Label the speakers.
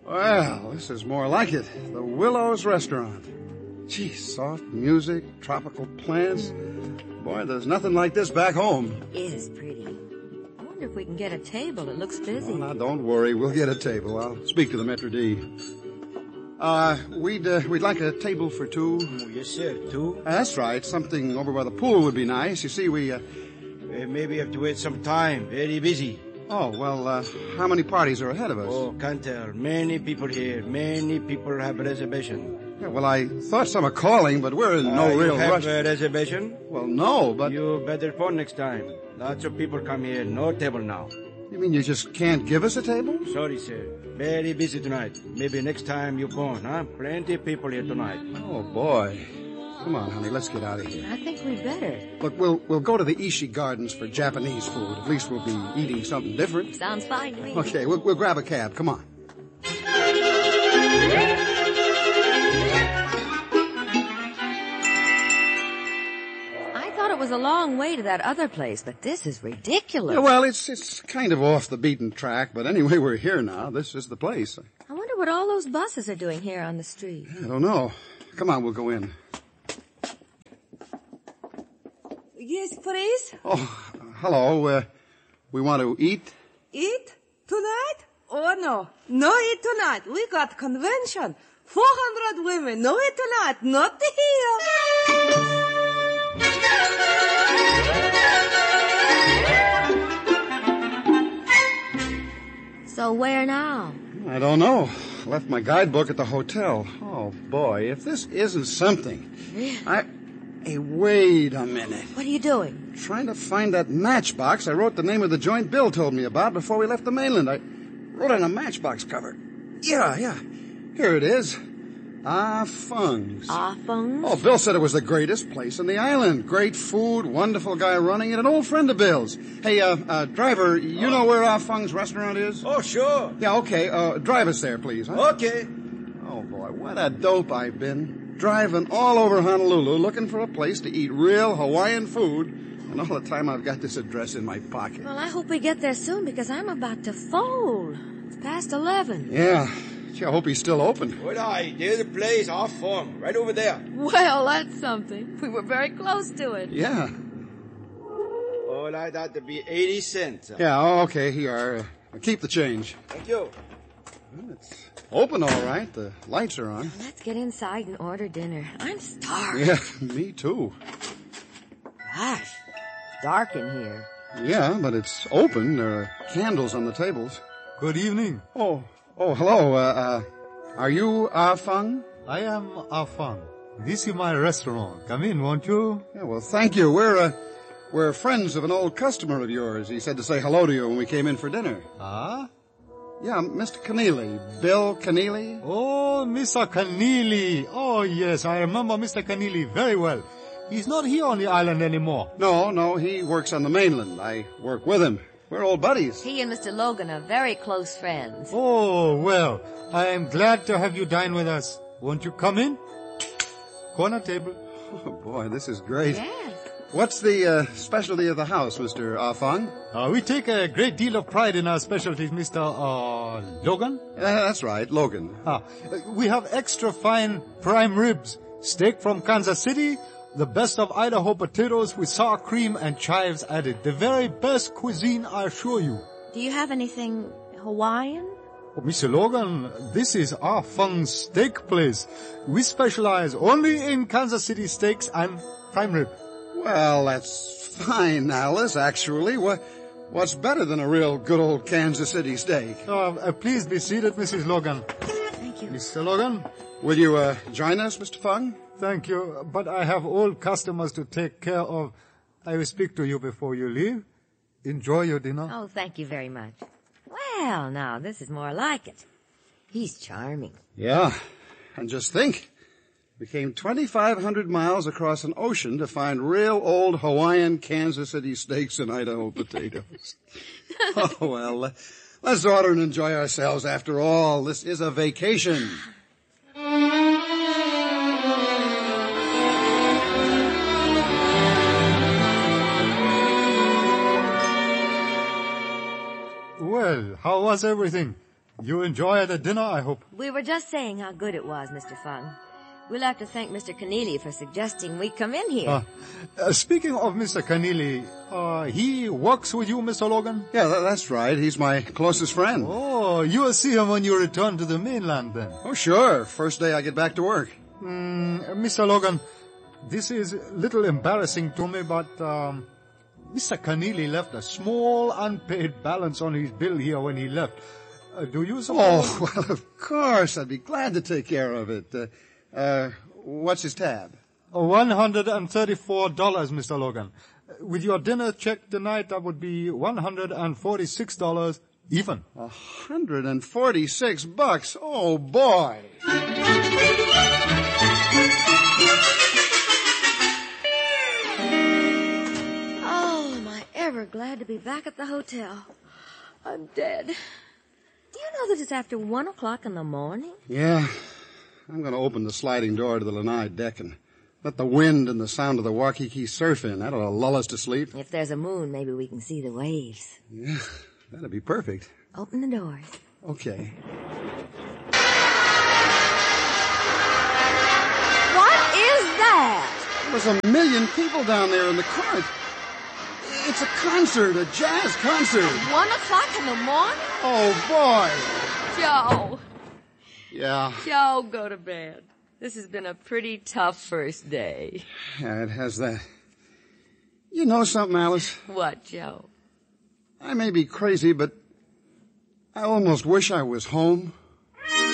Speaker 1: Well, this is more like it. The Willows Restaurant. Gee, soft music, tropical plants. Boy, there's nothing like this back home.
Speaker 2: It is pretty. I wonder if we can get a table. It looks busy.
Speaker 1: Oh, now, don't worry. We'll get a table. I'll speak to the maitre d'. We'd like a table for two.
Speaker 3: Oh, yes, sir. Two?
Speaker 1: That's right. Something over by the pool would be nice. You see,
Speaker 3: Maybe you have to wait some time. Very busy.
Speaker 1: Oh, well, how many parties are ahead of us?
Speaker 3: Oh, can't tell. Many people here. Many people have reservation.
Speaker 1: Yeah, well, I thought some are calling, but we're in no real
Speaker 3: you have
Speaker 1: rush.
Speaker 3: a reservation?
Speaker 1: Well, no, but...
Speaker 3: You better phone next time. Lots of people come here. No table now.
Speaker 1: You mean you just can't give us a table?
Speaker 3: Sorry, sir. Very busy tonight. Maybe next time you phone, huh? Plenty of people here tonight.
Speaker 1: Oh, boy. Come on, honey, let's get out of here.
Speaker 2: I think we'd better.
Speaker 1: Look, we'll go to the Ishii Gardens for Japanese food. At least we'll be eating something different.
Speaker 2: Sounds fine to me.
Speaker 1: Okay, we'll grab a cab. Come on.
Speaker 2: I thought it was a long way to that other place, but this is ridiculous.
Speaker 1: Yeah, well, it's kind of off the beaten track, but anyway, we're here now. This is the place.
Speaker 2: I wonder what all those buses are doing here on the street.
Speaker 1: I don't know. Come on, we'll go in.
Speaker 4: Yes, please.
Speaker 1: Oh, hello. We want to eat?
Speaker 4: Eat? Tonight? Oh, no. No eat tonight. We got convention. 400 women. No eat tonight. Not here.
Speaker 2: So where now?
Speaker 1: I don't know. Left my guidebook at the hotel. Oh, boy, if this isn't something. Hey, wait a minute.
Speaker 2: What are you doing?
Speaker 1: Trying to find that matchbox I wrote the name of the joint Bill told me about before we left the mainland. I wrote on a matchbox cover. Yeah. Here it is. Ah Fung's.
Speaker 2: Ah Fung's?
Speaker 1: Oh, Bill said it was the greatest place in the island. Great food, wonderful guy running it, an old friend of Bill's. Hey, driver, you know where Ah Fung's restaurant is?
Speaker 3: Oh, sure.
Speaker 1: Yeah, okay. Drive us there, please. Huh?
Speaker 3: Okay.
Speaker 1: Oh, boy, what a dope I've been. Driving all over Honolulu looking for a place to eat real Hawaiian food, and all the time I've got this address in my pocket.
Speaker 2: Well, I hope we get there soon because I'm about to fold. It's past 11.
Speaker 1: Yeah. Gee, I hope he's still open.
Speaker 3: Well, there's the place off farm, right over there.
Speaker 2: Well, that's something. We were very close to it.
Speaker 1: Yeah.
Speaker 3: All right, that'd be 80 cents.
Speaker 1: Yeah, oh, okay, here. Keep the change.
Speaker 3: Thank you.
Speaker 1: Well, it's open all right. The lights are on.
Speaker 2: Let's get inside and order dinner. I'm starved.
Speaker 1: Yeah, me too.
Speaker 2: Gosh, it's dark in here.
Speaker 1: Yeah, but it's open. There are candles on the tables.
Speaker 5: Good evening.
Speaker 1: Oh, hello. Are you Ah Fung?
Speaker 5: I am Afang. This is my restaurant. Come in, won't you?
Speaker 1: Yeah, well, thank you. We're friends of an old customer of yours. He said to say hello to you when we came in for dinner.
Speaker 5: Ah?
Speaker 1: Yeah, Mr. Keneally. Bill Keneally.
Speaker 5: Oh, Mr. Keneally. Oh, yes, I remember Mr. Keneally very well. He's not here on the island anymore.
Speaker 1: No, he works on the mainland. I work with him. We're old buddies.
Speaker 2: He and Mr. Logan are very close friends.
Speaker 5: Oh, well, I am glad to have you dine with us. Won't you come in? Corner table.
Speaker 1: Oh, boy, this is great.
Speaker 2: Yes.
Speaker 1: What's the specialty of the house, Mr. Afang?
Speaker 5: We take a great deal of pride in our specialties, Mr. Logan.
Speaker 1: That's right, Logan.
Speaker 5: We have extra fine prime ribs, steak from Kansas City, the best of Idaho potatoes with sour cream and chives added. The very best cuisine, I assure you.
Speaker 2: Do you have anything Hawaiian?
Speaker 5: Oh, Mr. Logan, this is our fun steak place. We specialize only in Kansas City steaks and prime rib.
Speaker 1: Well, that's fine, Alice, actually. What's better than a real good old Kansas City steak?
Speaker 5: Please be seated, Mrs. Logan.
Speaker 2: Thank you.
Speaker 5: Mr. Logan?
Speaker 1: Will you join us, Mr. Fung?
Speaker 5: Thank you, but I have old customers to take care of. I will speak to you before you leave. Enjoy your dinner.
Speaker 2: Oh, thank you very much. Well, now, this is more like it. He's charming.
Speaker 1: Yeah, and just think. We came 2,500 miles across an ocean to find real old Hawaiian Kansas City steaks and Idaho potatoes. Oh, well, let's order and enjoy ourselves after all. This is a vacation.
Speaker 5: Well, how was everything? You enjoy the dinner, I hope.
Speaker 2: We were just saying how good it was, Mr. Fung. We'll have to thank Mr. Keneally for suggesting we come in here.
Speaker 5: Speaking of Mr. Keneally, he works with you, Mr. Logan?
Speaker 1: Yeah, that's right. He's my closest friend.
Speaker 5: Oh, you'll see him when you return to the mainland then.
Speaker 1: Oh, sure. First day I get back to work.
Speaker 5: Mr. Logan, this is a little embarrassing to me, but Mr. Keneally left a small unpaid balance on his bill here when he left. Do you suppose?
Speaker 1: Oh, well, of course. I'd be glad to take care of it. What's his tab?
Speaker 5: $134, Mr. Logan. With your dinner check tonight, that would be $146 even.
Speaker 1: $146. Oh, boy.
Speaker 2: Oh, am I ever glad to be back at the hotel. I'm dead. Do you know that it's after 1 o'clock in the morning?
Speaker 1: Yeah. I'm going to open the sliding door to the lanai deck and let the wind and the sound of the Waikiki surf in. That'll lull us to sleep.
Speaker 2: If there's a moon, maybe we can see the waves.
Speaker 1: Yeah, that'd be perfect.
Speaker 2: Open the doors.
Speaker 1: Okay.
Speaker 2: What is that?
Speaker 1: There's 1 million people down there in the court. It's a concert, a jazz concert.
Speaker 2: 1 o'clock in the morning?
Speaker 1: Oh, boy.
Speaker 2: Joe.
Speaker 1: Yeah.
Speaker 2: Joe, go to bed. This has been a pretty tough first day.
Speaker 1: Yeah, it has that. You know something, Alice?
Speaker 2: What, Joe?
Speaker 1: I may be crazy, but I almost wish I was home.